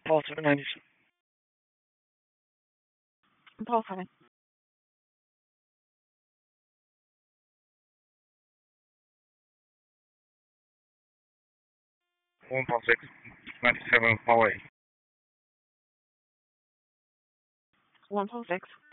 Paul 790s. Paul 7. 1 Paul 6, 97 Paul 8. 1 Paul 6.